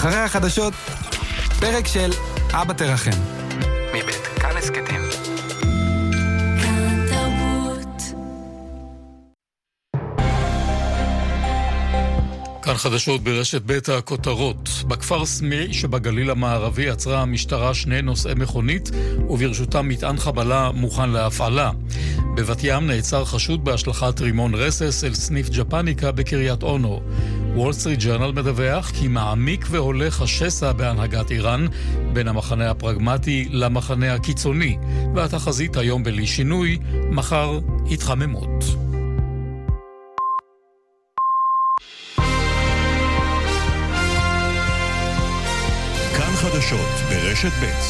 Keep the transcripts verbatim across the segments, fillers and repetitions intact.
אחרי החדשות, פרק של אבא תרחם, מבית כאן הסכתים. כאן חדשות ברשת בית הכותרות. בכפר סמי שבגליל המערבי עצרה המשטרה שני נוסעי מכונית וברשותם מטען חבלה מוכן להפעלה. בבת ים נעצר חשוד בהשלכת רימון רסס אל סניף ג'פניקה בקריית אונו. וול סטריט ג'ורנל מדווח כי מעמיק והולך השסע בהנהגת איראן בין המחנה הפרגמטי למחנה הקיצוני, והתחזית היום בלי שינוי, מחר התחממות. חדשות ברשת בית.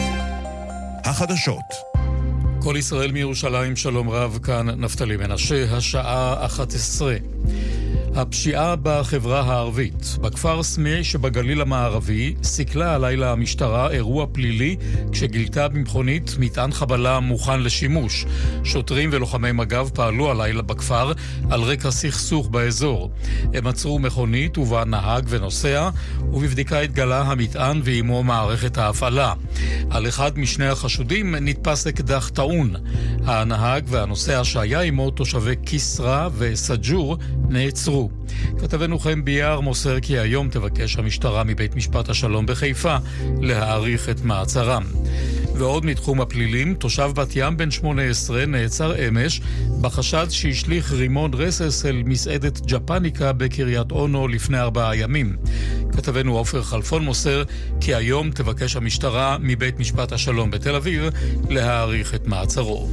החדשות. כל ישראל מירושלים, שלום רב, כאן נפתלי מנשה, השעה אחת עשרה. הפשיעה בחברה הערבית. בכפר סמי שבגליל המערבי סיכלה הלילה המשטרה אירוע פלילי כשגילתה במכונית מטען חבלה מוכן לשימוש. שוטרים ולוחמי מג"ב פעלו הלילה בכפר על רקע סכסוך באזור. הם עצרו מכונית ובה נהג ונוסע, ובבדיקה התגלה המטען ועימו מערכת ההפעלה. על אחד משני החשודים נתפס אקדח טעון. הנהג והנוסע שהיה עמו תושבי כיסרא וסג'ור נעצרו. כתבנו חיים ביער מוסר כי היום תבקש המשטרה מבית משפט השלום בחיפה להאריך את מעצרם. ועוד מתחום הפלילים, תושב בת ים בן שמונה עשרה נעצר אמש בחשד שהשליך רימון רסס אל מסעדת ג'פניקה בקריית אונו לפני ארבעה ימים. כתבנו עופר חלפון מוסר כי היום תבקש המשטרה מבית משפט השלום בתל אביב להאריך את מעצרו.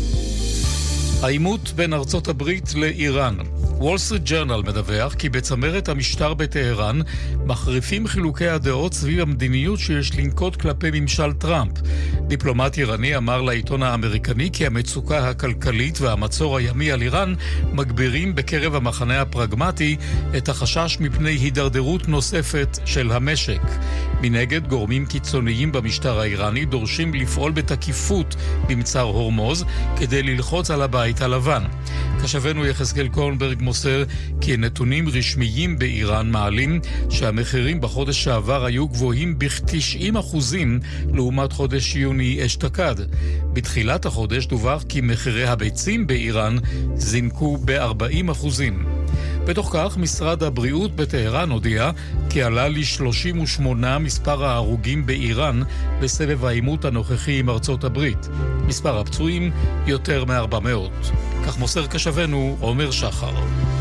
העימות בין ארצות הברית לאיראן. וול סטריט ג'ורנל מדווח כי בצמרת המשטר בטהרן מחריפים חילוקי הדעות סביב המדיניות שיש לנקוט כלפי ממשל טראמפ. דיפלומט איראני אמר לעיתון האמריקני כי המצוקה הכלכלית והמצור הימי על איראן מגבירים בקרב המחנה הפרגמטי את החשש מפני הידרדרות נוספת של המשק. מנגד, גורמים קיצוניים במשטר האיראני דורשים לפעול בתקיפות במצר הורמוז כדי ללחוץ על הבית הלבן. כשבנו יחזקאל קורנברג מוסר כי נתונים רשמיים באיראן מעלים שהמחירים בחודש שעבר היו גבוהים ב-תשעים אחוזים לעומת חודש יוני אשתקד. בתחילת החודש דווח כי מחירי הביצים באיראן זינקו ב-ארבעים אחוזים. בתוך כך, משרד הבריאות בטהרן הודיע כי עלה ל-שלושים ושמונה מספר ההרוגים באיראן בסבב העימות הנוכחי עם ארצות הברית. מספר הפצועים יותר מ-ארבע מאות. כך מוסר כשבנו עומר שחר.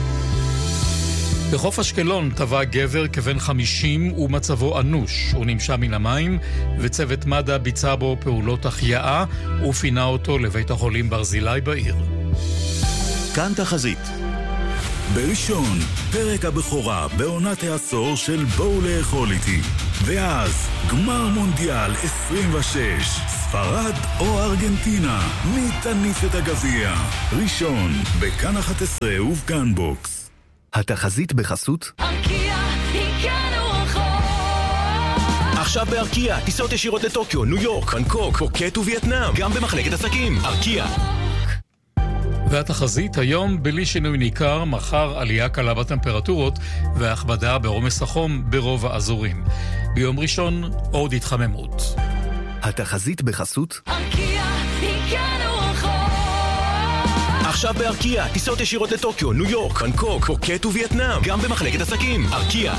בחוף אשקלון טבע גבר כבן חמישים ומצבו אנוש. הוא נמשה מן המים וצוות מד"א ביצע בו פעולות החייאה ופינה אותו לבית החולים ברזילי בעיר. כאן תחזית. בראשון, פרק הבכורה בעונת העשור של בואו לאכול איתי. ואז, גמר מונדיאל עשרים ושש. ספרד או ארגנטינה, מי תניף את הגביע? ראשון, בכאן אחת עשרה ובכאן בוקס. התחזית בחסות ארקיע, הגענו רחוק. עכשיו בארקיע, טיסות ישירות לטוקיו, ניו יורק, בנקוק, פוקט ווייטנאם, גם במחלקת עסקים. ארקיע. והתחזית היום בלי שינוי ניכר, מחר עלייה קלה בטמפרטורות והכבדה בעומס החום ברוב האזורים. ביום ראשון עוד התחממות. התחזית בחסות ארקיע, הגענו רחוק. עכשיו בארקיע, טיסות ישירות לטוקיו, ניו יורק, בנקוק, פוקט ווייטנאם, גם במחלקת עסקים. ארקיע.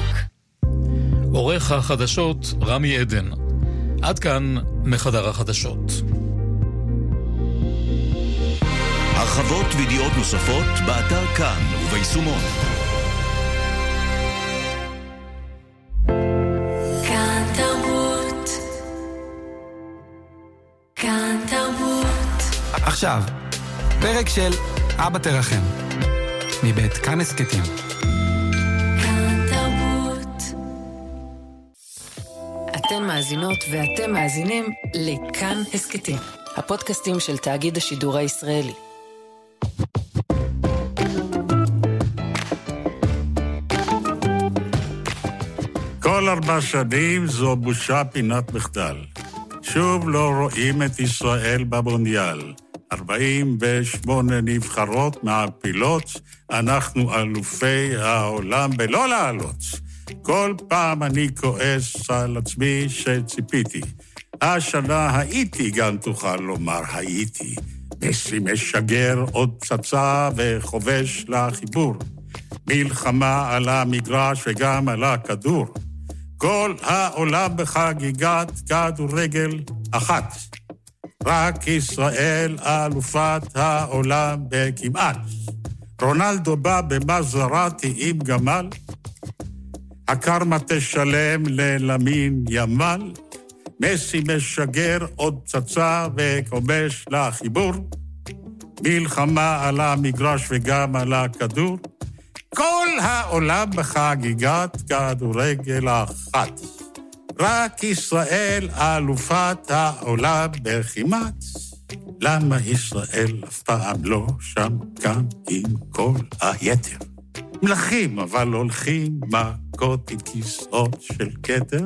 עורך החדשות רמי עדן. עד כאן מחדר החדשות. הרחבות וידיעות נוספות באתר כאן וביישומון. כאן תרבות. כאן תרבות. עכשיו, פרק של אבא תרחם, מבית כאן הסכתים. כאן תרבות. אתן מאזינות ואתם מאזינים לכאן הסכתים, הפודקאסטים של תאגיד השידור הישראלי. כל ארבע שנים זו בושה פינת מחדל. שוב לא רואים את ישראל במונדיאל. ארבעים ושמונה נבחרות מעפילות, אנחנו אלופי העולם בלא לעלות. כל פעם אני כועס על עצמי שציפיתי. השנה הייתי גם תוכל לומר הייתי. מסי משגר עוד פצצה וחובש לחיבור. מלחמה על המגרש וגם על הכדור. כל העולם בחגיגת כדורגל אחת. רק ישראל אלופת העולם בכמעט. רונלדו בא במזרתי עם גמל. הקרמה תשלם ללמין ימל. מסי משגר עוד פצצה וכובש לחיבור. מלחמה על המגרש וגם על הכדור. כל העולם בחגיגת כדורגל אחת. רק ישראל אלופת העולם בכמעט. למה ישראל אף פעם לא שם כאן עם כל היתר? מלכים אבל הולכים מכות עם כיסאות של כתר.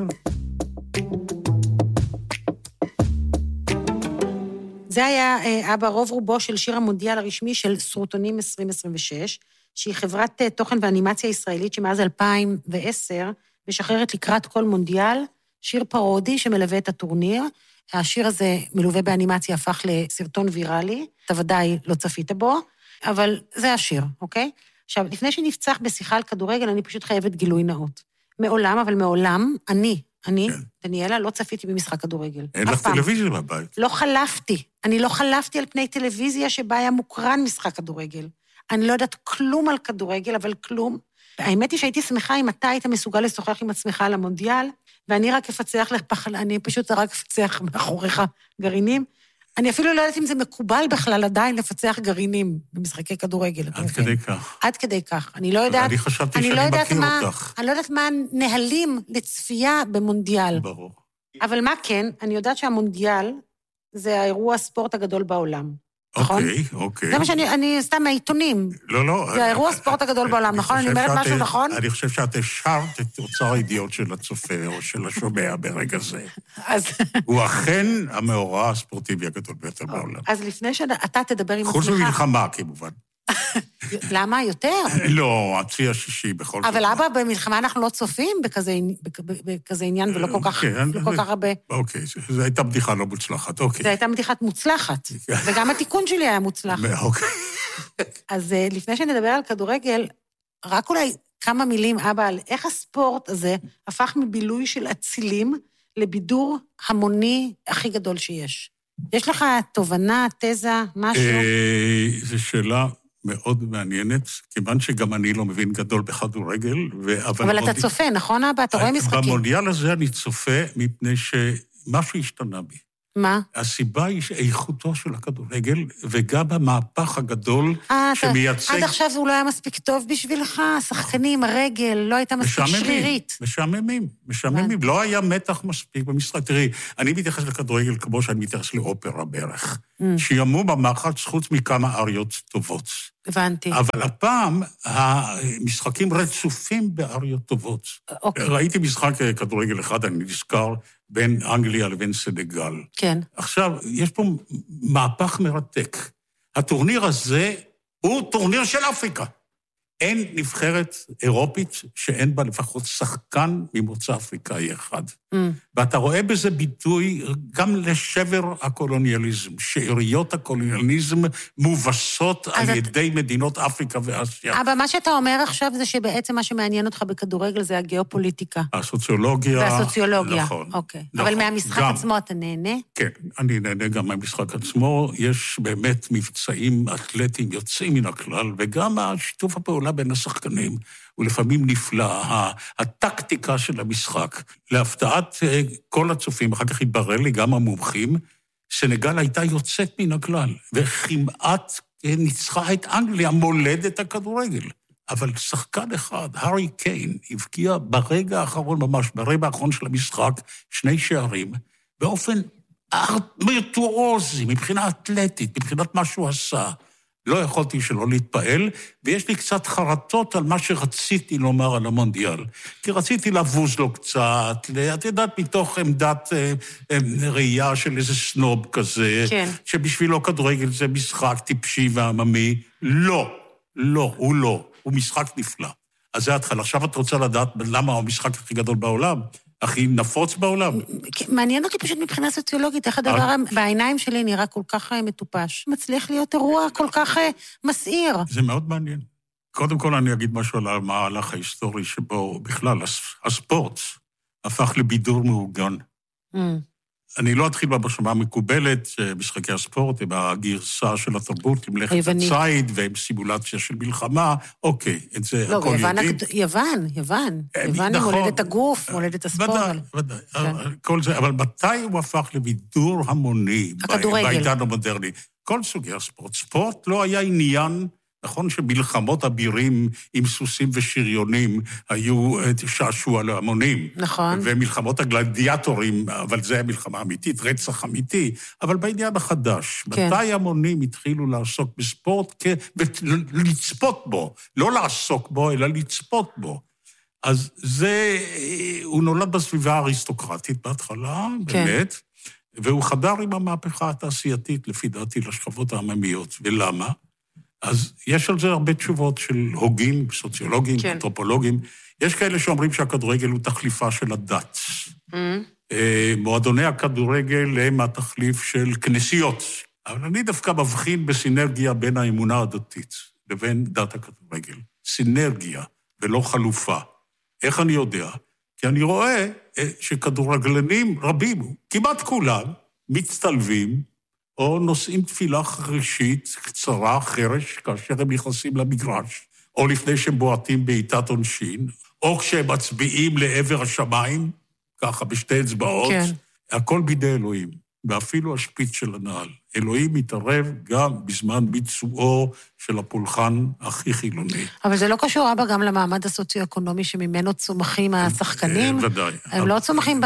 זה היה אבא רוב רובו של שיר המונדיאל הרשמי של סרוטונים עשרים עשרים ושש, שהיא חברת תוכן ואנימציה ישראלית שמאז אלפיים ועשר משחררת לקראת כל מונדיאל שיר פרודי שמלווה את הטורניר. השיר הזה מלווה באנימציה הפך לסרטון ויראלי, אתה ודאי לא צפית בו, אבל זה השיר, אוקיי? עכשיו, לפני שנפצח בשיחה על כדורגל, אני פשוט חייבת גילוי נאות. מעולם, אבל מעולם, אני, אני, כן. דניאלה, לא צפיתי במשחק כדורגל. אין לך טלוויזיה בבית. לא חלפתי. אני לא חלפתי על פני טלוויזיה שבה היה מוקרן משחק כדורגל. אני לא יודעת כלום על כדורגל, אבל כלום. האמת היא שהייתי שמחה אם אתה היית מסוגל לשוחח עם עצמך על המונדיאל, ואני רק אפצח לך, אני פשוט רק אפצח מאחוריך גרעינים. אני אפילו לא יודעת אם זה מקובל בכלל עדיין לפצח גרעינים במשחקי כדורגל. עד כדי כך. עד כדי כך. אני לא יודעת... אני חשבתי שאני מכיר אותך. אני לא יודעת מה הנהלים לצפייה במונדיאל. ברור. אבל מה כן? אני יודעת שהמונדיאל זה האירוע הספורט הגדול בעולם. נכון? אוקיי, אוקיי. זה מה שאני, אני סתם מהעיתונים. לא, לא. זה האירוע הספורט הגדול בעולם, נכון? אני אומרת משהו נכון? אני חושב שאת השארת את אוצר הידיעות של הצופה או של השומע ברגע זה. הוא אכן המאורע הספורטיבי הגדול ביותר בעולם. אז לפני שאתה תדבר עם עצמך... חוץ ממלחמה, כמובן. למה? יותר? לא, הצי השישי בכל זאת. אבל אבא, במלחמה אנחנו לא צופים בכזה עניין ולא כל כך הרבה. אוקיי, זו הייתה בדיחה לא מוצלחת, אוקיי. זו הייתה בדיחת מוצלחת, וגם התיקון שלי היה מוצלח. אוקיי. אז לפני שנדבר על כדורגל, רק אולי כמה מילים, אבא, על איך הספורט הזה הפך מבילוי של אצילים לבידור המוני הכי גדול שיש. יש לך תובנה, תזה, משהו? זו שאלה מאוד מעניינת, כיוון שגם אני לא מבין גדול בכדורגל, אבל אתה צופה, נכון אבא? אתה רואה משחקים? במונדיאל הזה אני צופה מפני שמשהו השתנה בי. מה? הסיבה היא איכותו של הכדורגל, וגם המהפך הגדול שמייצג... עד עכשיו הוא לא היה מספיק טוב בשבילך, השחקנים, הרגל, לא הייתה מספיק שרירית. משעממים, משעממים. לא היה מתח מספיק במשחק. תראי, אני מתייחס לכדורגל כמו שאני מתייחס לאופרה בערך. שימו במחץ חוץ מכמה אריות טובות. הבנתי. אבל הפעם המשחקים רצופים באריות טובות. ראיתי משחק כדורגל אחד, אני נזכר, בין אנגליה לבין סנגל. כן. עכשיו, יש פה מהפך מרתק. הטורניר הזה הוא טורניר של אפריקה. אין נבחרת אירופית שאין בה לפחות שחקן ממוצא אפריקאי אחד. Mm. ואתה רואה בזה ביטוי גם לשבר הקולוניאליזם, שאריות הקולוניאליזם מובסות על את... ידי מדינות אפריקה ואסיה. אבל מה שאתה אומר עכשיו זה שבעצם מה שמעניין אותך בכדורגל זה הגיאופוליטיקה. הסוציולוגיה. והסוציולוגיה. נכון. אוקיי. נכון. אבל מהמשחק גם, עצמו אתה נהנה? כן, אני נהנה גם מהמשחק עצמו. יש באמת מבצעים אתלטיים יוצאים מן הכלל, וגם השיתוף הפעולה בין השחקנים, הוא לפעמים נפלא, הטקטיקה של המשחק. להפתעת כל הצופים, אחר כך התברר לי גם המומחים, סנגל הייתה יוצאת מן הכלל, וכמעט ניצחה את אנגליה, מולדת הכדורגל. אבל שחקן אחד, הארי קיין, הבקיע ברגע האחרון ממש, ברגע האחרון של המשחק, שני שערים, באופן וירטואוזי, מבחינה אתלטית, מבחינת מה שהוא עשה. לא יכולתי שלא להתפעל, ויש לי קצת חרטות על מה שרציתי לומר על המונדיאל. כי רציתי לבוז לו קצת, את יודעת, מתוך עמדת אה, אה, ראייה של איזה סנוב כזה, כן. שבשבילו כדורגל זה משחק טיפשי ועממי. לא, לא, הוא לא. הוא משחק נפלא. אז זה התחלה. עכשיו את רוצה לדעת למה הוא המשחק הכי גדול בעולם, הכי נפוץ בעולם. מעניין אותי פשוט מבחינה סוציולוגית, איך הדבר בעיניים שלי נראה כל כך מטופש. מצליח להיות אירוע כל כך מסעיר. זה מאוד מעניין. קודם כל אני אגיד משהו על המהלך ההיסטורי שבו בכלל הספורט הפך לבידור מאורגן. אני לא אתחיל במחשבה המקובלת, משחקי הספורט, עם הגרסה של התרבות, עם מלאכת הציד, ועם סימולציה של מלחמה, אוקיי, את זה לא, הכל יוון, יודעים. יוון, יוון. יוון היא מולדת הגוף, מולדת הספורט. ודאי, ודאי, כל זה, אבל מתי הוא הפך לבידור המוני? הכדורגל. בעידן המודרני. כל סוגי הספורט. ספורט לא היה עניין, נכון שמלחמות אבירים עם סוסים ושריונים היו שעשוע להמונים. נכון. ומלחמות הגלדיאטורים, אבל זה היה מלחמה אמיתית, רצח אמיתי. אבל בעניין החדש, כן. מתי המונים התחילו לעסוק בספורט ולצפות בו? לא לעסוק בו, אלא לצפות בו. אז זה, הוא נולד בסביבה האריסטוקרטית בהתחלה, כן. באמת, והוא חדר עם המהפכה התעשייתית, לפי דעתי, לשכבות העממיות. ולמה? אז יש על זה הרבה תשובות של הוגים, סוציולוגים, כן. אנתרופולוגים. יש כאלה שאומרים שהכדורגל הוא תחליפה של הדת. Mm. מועדוני הכדורגל הם התחליף של כנסיות. אבל אני דווקא מבחין בסינרגיה בין האמונה הדתית לבין דת הכדורגל. סינרגיה ולא חלופה. איך אני יודע? כי אני רואה שכדורגלנים רבים, כמעט כולם, מצטלבים, או נושאים תפילה חרישית, קצרה, חרש, כאשר הם נכנסים למגרש, או לפני שהם בועטים בעיטת עונשין, או כשהם מצביעים לעבר השמיים, ככה בשתי אצבעות, כן. הכל בידי אלוהים, ואפילו השפיץ של הנעל. אלוהים מתערב גם בזמן ביצועו של הפולחן הכי חילוני. אבל זה לא קשור, אבא, גם למעמד הסוציו-אקונומי שממנו צומחים השחקנים? ודאי. הם לא צומחים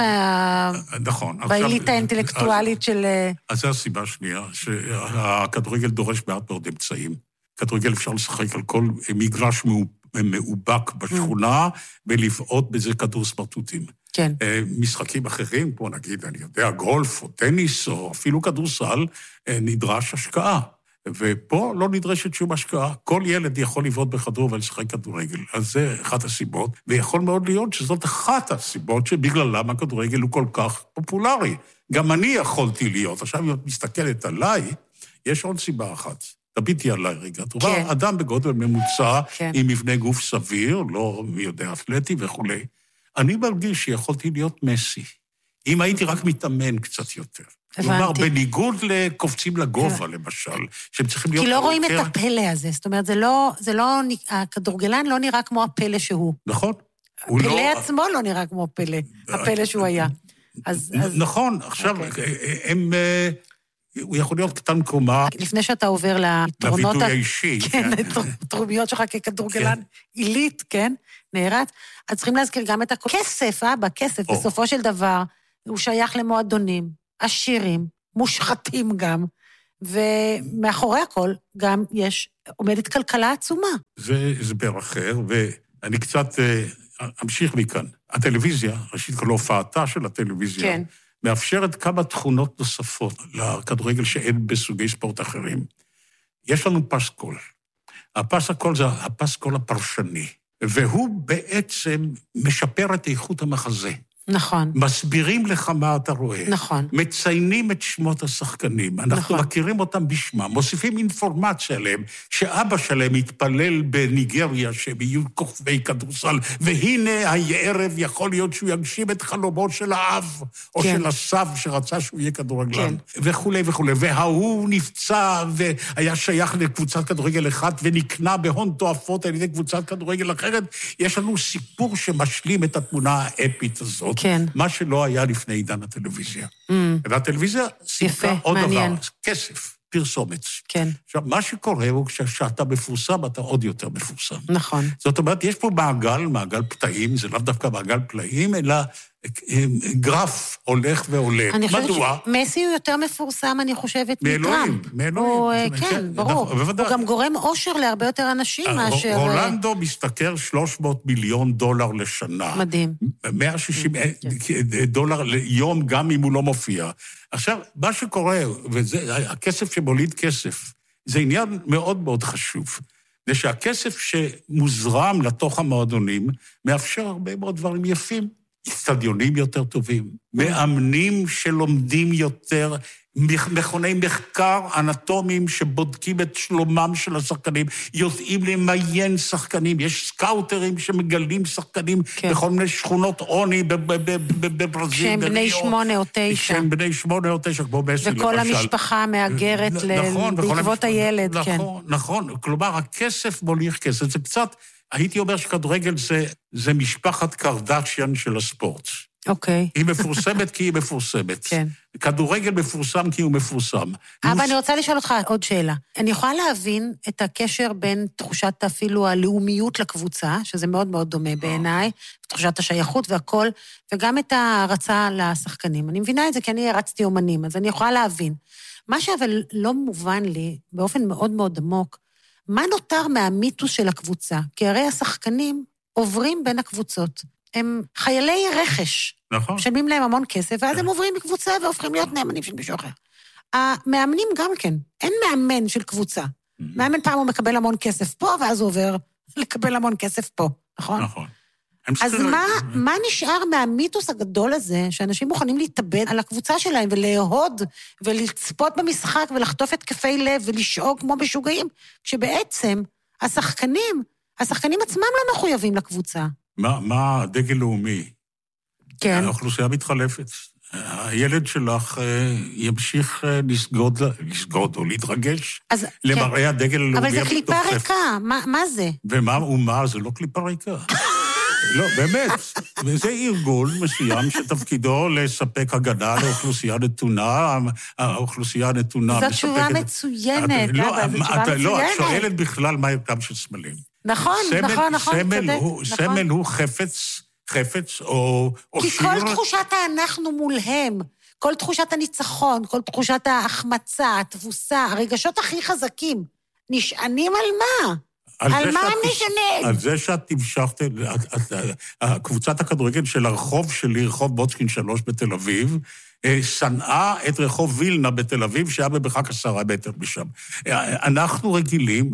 בעילית האינטלקטואלית של... אז זו הסיבה השנייה, שהכדורגל דורש מעט מאוד אמצעים. כדורגל אפשר לשחק על כל מגרש מאובק בשכונה, ולבעוט בזה כדור סמרטוטים. כן. משחקים אחרים, כמו נגיד, אני יודע, גולף או טניס, או אפילו כדורסל, נדרש השקעה. ופה לא נדרשת שום השקעה. כל ילד יכול לבעוט בכדור ולשחק כדורגל. אז זה אחת הסיבות, ויכול מאוד להיות שזאת אחת הסיבות שבגללם הכדורגל הוא כל כך פופולרי. גם אני יכולתי להיות. עכשיו, אם את מסתכלת עליי, יש עוד סיבה אחת. תביטי עליי רגע. אתה רואה, כן. אדם בגודל ממוצע, כן. עם מבנה גוף סביר, לא מי יודע, אתלטי וכו'. אני מרגיש שיכולתי להיות מסי. אם הייתי רק מתאמן קצת יותר. כלומר, בניגוד לקופצים לגובה, למשל, שהם צריכים להיות... כי לא רואים את הפלא הזה. זאת אומרת, זה לא, זה לא, הכדורגלן לא נראה כמו הפלא שהוא. נכון. הפלא עצמו לא נראה כמו הפלא, הפלא שהוא היה. נכון, עכשיו, הם... הוא יכול להיות קטן קומה... לפני שאתה עובר ליתרונות... לביטוי האישי. כן, לתרומיות שלך ככדורגלן עילית, כן, נערת. אז צריכים להזכיר גם את הכסף, אבא, כסף, בסופו של דבר, הוא שייך למועדונים, עשירים, מושחתים גם, ומאחורי הכל גם יש, עומדת כלכלה עצומה. זה הסבר אחר, ואני קצת אמשיך מכאן. הטלוויזיה, ראשית כל הופעתה של הטלוויזיה, כן. מאפשרת כמה תכונות נוספות לכדורגל שאין בסוגי ספורט אחרים. יש לנו פסקול. הפסקול זה הפסקול הפרשני, והוא בעצם משפר את איכות המחזה. נכון. מסבירים לך מה אתה רואה. נכון. מציינים את שמות השחקנים. אנחנו נכון. מכירים אותם בשמם, מוסיפים אינפורמציה עליהם, שאבא שלהם התפלל בניגריה, שהם יהיו כוכבי כדורסל, והנה הערב יכול להיות שהוא יגשים את חלומו של האב, או כן. של הסב שרצה שהוא יהיה כדורגלן, כן. וכו' וכו'. וההוא נפצע והיה שייך לקבוצת כדורגל אחת, ונקנה בהון תועפות על ידי קבוצת כדורגל אחרת. יש לנו סיפור שמשלים את התמונה האפית הזאת. כן. מה שלא היה לפני עידן הטלוויזיה. Mm. והטלוויזיה סיפקה עוד מעניין. דבר, כסף, פרסומת. כן. עכשיו, מה שקורה הוא כשאתה מפורסם, אתה עוד יותר מפורסם. נכון. זאת אומרת, יש פה מעגל, מעגל פתאים, זה לאו דווקא מעגל פלאים, אלא גרף הולך ועולה. אני חושבת שמסי הוא יותר מפורסם, אני חושבת, מאלוהים. מאלוהים. כן, ברור. הוא גם גורם אושר להרבה יותר אנשים מאשר... רולנדו משתכר שלוש מאות מיליון דולר לשנה. מדהים. מאה ושישים דולר ליום, גם אם הוא לא מופיע. עכשיו, מה שקורה, וזה, הכסף שמוליד כסף, זה עניין מאוד מאוד חשוב. זה שהכסף שמוזרם לתוך המועדונים מאפשר הרבה מאוד דברים יפים. אצטדיונים יותר טובים, מאמנים שלומדים יותר, מכוני מחקר אנטומיים שבודקים את שלומם של השחקנים, יודעים למיין שחקנים, יש סקאוטרים שמגלים שחקנים כן. בכל מיני שכונות עוני בברזיל. שהם בני שמונה או תשע. שהם בני שמונה או תשע, כמו מסי למשל. וכל המשפחה מאגרת נכון, בעקבות הילד. נכון, כן. נכון, כלומר, הכסף מוליך כסף, זה קצת... הייתי אומר שכדורגל זה, זה משפחת קרדשיאן של הספורט. אוקיי. היא מפורסמת כי היא מפורסמת. כן. כדורגל מפורסם כי הוא מפורסם. אבל אני רוצה לשאול אותך עוד שאלה. אני יכולה להבין את הקשר בין תחושת אפילו הלאומיות לקבוצה, שזה מאוד מאוד דומה בעיניי, תחושת השייכות והכל, וגם את ההרצה לשחקנים. אני מבינה את זה כי אני הרצתי אומנים, אז אני יכולה להבין. מה שאבל לא מובן לי, באופן מאוד מאוד עמוק, מה נותר מהמיתוס של הקבוצה? כי הרי השחקנים עוברים בין הקבוצות. הם חיילי רכש. נכון. משלמים להם המון כסף, ואז הם עוברים מקבוצה והופכים להיות נאמנים של מישהו אחר. המאמנים גם כן. אין מאמן של קבוצה. מאמן פעם הוא מקבל המון כסף פה, ואז הוא עובר לקבל המון כסף פה. נכון? נכון. אז מה, מה נשאר מהמיתוס הגדול הזה, שאנשים מוכנים להתאבד על הקבוצה שלהם, ולהוד, ולצפות במשחק, ולחטוף את כפי לב, ולשאוג כמו משוגעים, כשבעצם השחקנים, השחקנים עצמם לא מחויבים לקבוצה. מה, מה דגל לאומי? כן. האוכלוסייה מתחלפת. הילד שלך ימשיך לסגוד, לסגוד או להתרגש אז, למראה כן. הדגל הלאומי. אבל זה קליפה ריקה, מה, מה זה? ומה, ומה, זה לא קליפה ריקה. לא, באמת. וזה ארגון מסוים שתפקידו לספק הגנה לאוכלוסייה נתונה, האוכלוסייה נתונה... זו תשובה מצוינת, לא, זו תשובה מצוינת. לא, את שואלת בכלל מה ירקם של סמלים. נכון, נכון, נכון, צודק. סמל הוא חפץ, חפץ או שיר... כי כל תחושת האנחנו מולהם, כל תחושת הניצחון, כל תחושת ההחמצה, התבוסה, הרגשות הכי חזקים, נשענים על מה? על מה הם נשענים? על זה שאת תמשכת, קבוצת הכדורגל של הרחוב שלי, רחוב בוצקין שלוש בתל אביב, שנאה את רחוב וילנה בתל אביב, שהיה במרחק עשרה מטר משם. אנחנו רגילים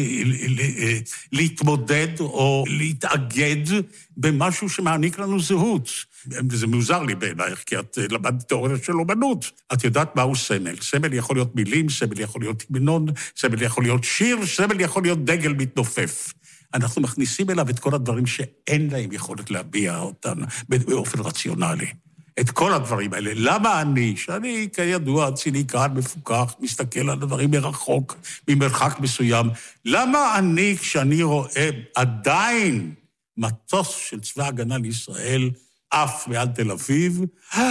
להתמודד או להתאגד במשהו שמעניק לנו זהות. וזה מוזר לי בעינייך, כי את למדת תיאוריה של אומנות. את יודעת מהו סמל. סמל יכול להיות מילים, סמל יכול להיות המנון, סמל יכול להיות שיר, סמל יכול להיות דגל מתנופף. אנחנו מכניסים אליו את כל הדברים שאין להם יכולת להביע אותם באופן רציונלי. את כל הדברים האלה. למה אני, שאני כידוע ציניקן מפוקח, מסתכל על הדברים מרחוק, ממרחק מסוים, למה אני, כשאני רואה עדיין מטוס של צבא הגנה לישראל, אף מעל תל אביב,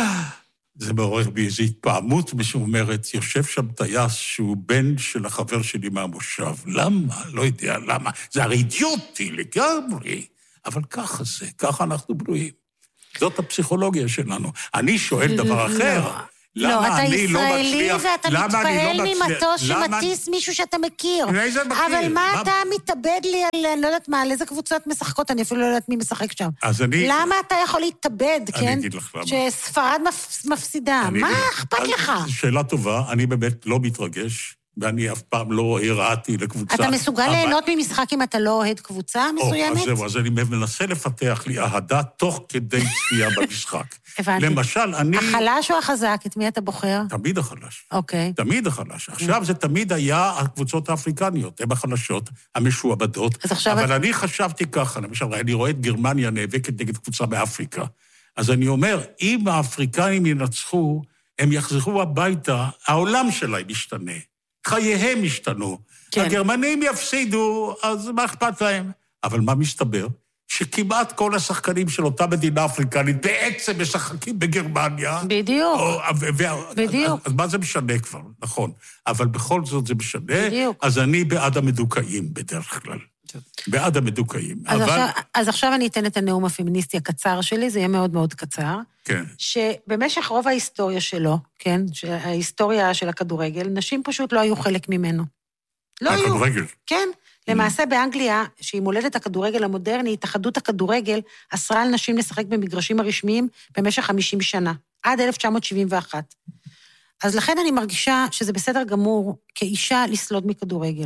זה מעורר בי איזו התפעמות משומרת, יושב שם טייס שהוא בן של החבר שלי מהמושב. למה? לא יודע למה. זה הרי אידיוטי לגמרי, אבל ככה זה, ככה אנחנו בנויים. זאת הפסיכולוגיה שלנו. אני שואל דבר אחר. לא, אתה ישראלי ואתה מתפעל ממטוס שמטיס מישהו שאתה מכיר. אבל מה אתה מתאבד לי על, אני לא יודעת מה, על איזה קבוצות משחקות, אני אפילו לא יודעת מי משחק שם. למה אתה יכול להתאבד, כן? שספרד מפסידה. מה אכפת לך? שאלה טובה, אני באמת לא מתרגש. ואני אף פעם לא הראיתי לקבוצה. אתה מסוגל ליהנות ממשחק אם אתה לא אוהד קבוצה מסוימת? אז זהו, אז אני מנסה לפתח לי אהדה תוך כדי צפייה במשחק. הבנתי. למשל, אני... החלש או החזק? את מי אתה בוחר? תמיד החלש. אוקיי. תמיד החלש. עכשיו זה תמיד היה הקבוצות האפריקניות, הן החלשות, המשועבדות. אז עכשיו... אבל אני חשבתי ככה, למשל, אני רואה את גרמניה נאבקת נגד קבוצה באפריקה. אז אני אומר, אם האפריקנים ינצחו, הם יחזרו הביתה, העולם שלהם ישתנה. חייהם השתנו. כן. הגרמנים יפסידו, אז מה אכפת להם? אבל מה מסתבר? שכמעט כל השחקנים של אותה מדינה אפריקנית בעצם משחקים בגרמניה. בדיוק. או, ו- ו- בדיוק. אז, אז מה זה משנה כבר? נכון. אבל בכל זאת זה משנה. בדיוק. אז אני בעד המדוכאים בדרך כלל. בעד המדוכאים. אז, אבל... עכשיו, אז עכשיו אני אתן את הנאום הפמיניסטי הקצר שלי, זה יהיה מאוד מאוד קצר. כן. שבמשך רוב ההיסטוריה שלו, כן, ההיסטוריה של הכדורגל, נשים פשוט לא היו חלק ממנו. לא היו. הכדורגל. כן. למעשה באנגליה, שהיא מולדת הכדורגל המודרני, התאחדות הכדורגל אסרה על נשים לשחק במגרשים הרשמיים במשך חמישים שנה, עד אלף תשע מאות שבעים ואחת. אז לכן אני מרגישה שזה בסדר גמור כאישה לסלוד מכדורגל.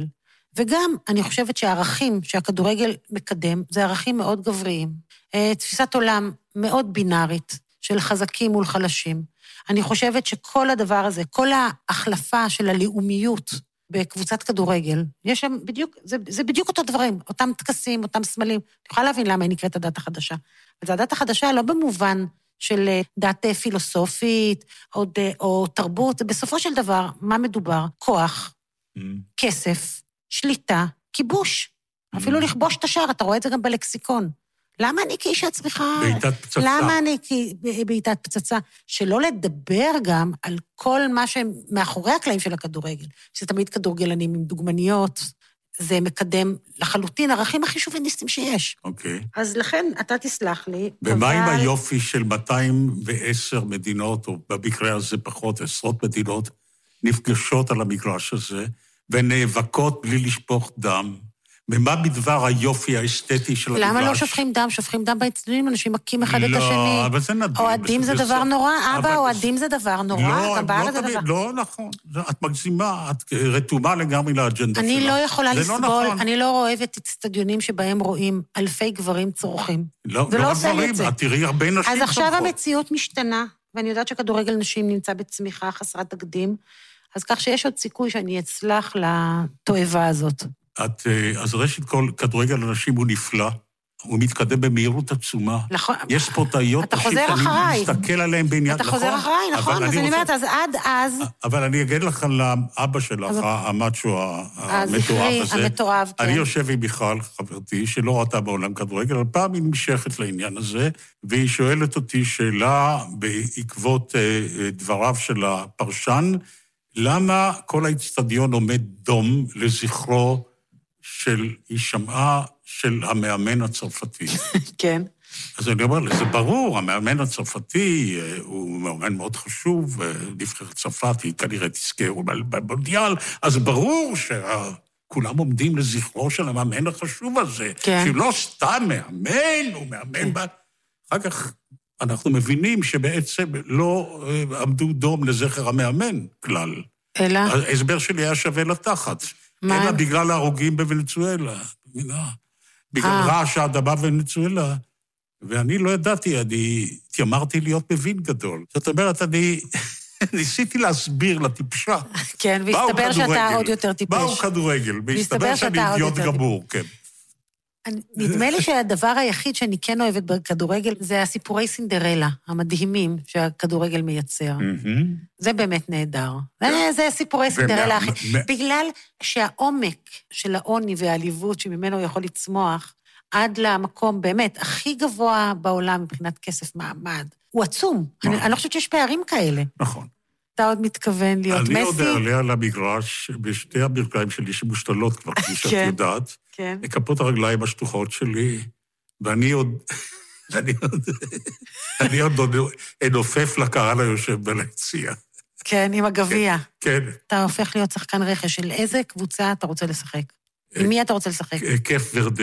וגם אני חושבת שהערכים שהכדורגל מקדם, זה ערכים מאוד גבריים. תפיסת עולם מאוד בינארית, של חזקים מול חלשים. אני חושבת שכל הדבר הזה, כל ההחלפה של הלאומיות בקבוצת כדורגל, יש שם בדיוק, זה, זה בדיוק אותו דברים, אותם תקסים, אותם סמלים. אני יכולה להבין למה היא נקראת הדת החדשה. וזו הדת החדשה לא במובן של דת פילוסופית או, או תרבות, בסופו של דבר, מה מדובר? כוח, mm. כסף, שליטה, כיבוש. Mm. אפילו לכבוש את השער, אתה רואה את זה גם בלקסיקון. למה אני כאישה צריכה... בעיטת פצצה. למה אני בעיטת פצצה? שלא לדבר גם על כל מה שמאחורי הקלעים של הכדורגל, שזה תמיד כדורגלנים עם דוגמניות, זה מקדם לחלוטין ערכים הכי שוביניסטיים שיש. אוקיי. אז לכן, אתה תסלח לי, ומה עם היופי של מאתיים ועשר מדינות, או במקרה הזה פחות, עשרות מדינות, נפגשות על המגרש הזה, ונאבקות בלי לשפוך דם, ומה בדבר היופי האסתטי של המגרש? למה לא שופכים דם? שופכים דם באצטדיונים, אנשים מכים אחד את השני. לא, אבל זה נדיר. אוהדים זה דבר נורא, אבא, אוהדים זה דבר נורא, גם בארץ זה דבר... לא נכון, את מגזימה, את רתומה לגמרי לאג'נדה שלה. אני לא יכולה לסבול, אני לא אוהבת אצטדיונים שבהם רואים אלפי גברים צורכים. לא גברים, את תראי הרבה נשים צורכות. אז עכשיו המציאות משתנה, ואני יודעת שכדורגל נשים נמצא בצמיחה חסרת תקדים, אז כך שיש עוד סיכוי שאני אצלח לתועבה הזאת. את, אז ראשית כל, כדורגל אנשים הוא נפלא, הוא מתקדם במהירות עצומה. נכון. יש ספורטאיות, אתה חוזר אחריי. אני מסתכל עליהם בעניין, אתה חוזר אחריי, נכון, אז אני אומרת, אז עד אז... אבל אני אגיד לך לאבא שלך, המאצ'ו המתואב הזה. המתואב, כן. אני יושב עם מיכל, חברתי, שלא ראתה בעולם כדורגל, אבל פעם היא נמשכת לעניין הזה, והיא שואלת אותי שאלה בעקבות דבריו של הפרשן, למה כל האצטדיון עומד דום לזכרו של, היא שמעה של המאמן הצרפתי. כן. אז אני אומר, זה ברור, המאמן הצרפתי הוא מאמן מאוד חשוב, נבחרת צרפת, היא כנראה תזכה במונדיאל, אז ברור שכולם עומדים לזכרו של המאמן החשוב הזה, כן. שהוא לא סתם מאמן, הוא מאמן... כן. אחר כך אנחנו מבינים שבעצם לא עמדו דום לזכר המאמן כלל. אלא? ההסבר שלי היה שווה לתחת. מה? אלא בגלל ההרוגים בוונצואלה. בגלל רעש האדמה בוונצואלה. ואני לא ידעתי, אני התיימרתי להיות מבין גדול. זאת אומרת, אני ניסיתי להסביר לטיפשה. כן, והסתבר שאתה עוד יותר טיפש. באו כדורגל, והסתבר שאני אידיוט גמור, כן. נדמה לי שהדבר היחיד שאני כן אוהבת בכדורגל, זה הסיפורי סינדרלה, המדהימים שהכדורגל מייצר. זה באמת נהדר. זה סיפורי סינדרלה הכי... בגלל שהעומק של העוני והעליבות שממנו יכול לצמוח, עד למקום באמת הכי גבוה בעולם מבחינת כסף מעמד, הוא עצום. אני לא חושבת שיש פערים כאלה. נכון. אתה עוד מתכוון להיות מסי? אני עוד אעלה על המגרש, בשתי הברכיים שלי שמושתלות כבר, כפי שאת יודעת, כפות הרגליים השטוחות שלי, ואני עוד, אני עוד, אני עוד אנופף לקהל היושב ביציע. כן, עם הגביע. כן. אתה הופך להיות שחקן רכש, של איזה קבוצה אתה רוצה לשחק? עם מי אתה רוצה לשחק? כיף ורדה.